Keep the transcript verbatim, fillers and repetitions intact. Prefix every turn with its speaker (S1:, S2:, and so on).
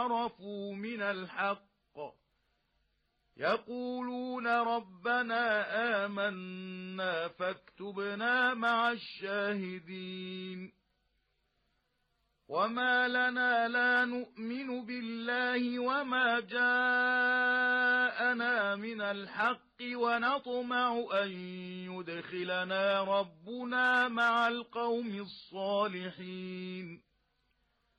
S1: عرفوا من الحق يقولون ربنا آمنا فاكتبنا مع الشاهدين وما لنا لا نؤمن بالله وما جاءنا من الحق ونطمع أن يدخلنا ربنا مع القوم الصالحين